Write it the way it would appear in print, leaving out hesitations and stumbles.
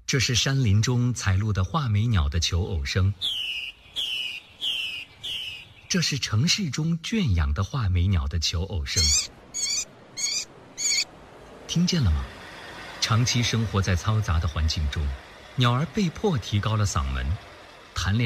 这是山林中采录的画眉鸟的求偶声，这是城市中圈养的画眉鸟的求偶声。听见了吗？长期生活在嘈杂的环境中，鸟儿被迫提高了嗓门，谈恋爱